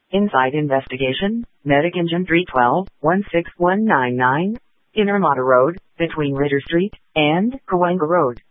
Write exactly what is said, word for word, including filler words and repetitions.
Inside investigation, Medic Engine three one two, one six one nine nine, Inner Mata Road, between Ritter Street and Cahuenga Road.